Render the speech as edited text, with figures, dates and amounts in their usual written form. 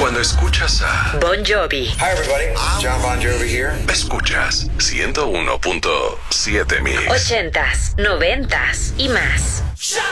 Cuando escuchas a Bon Jovi. Hi everybody, John Bon Jovi here. Escuchas 101.7 Mix. 80s, 90s y más.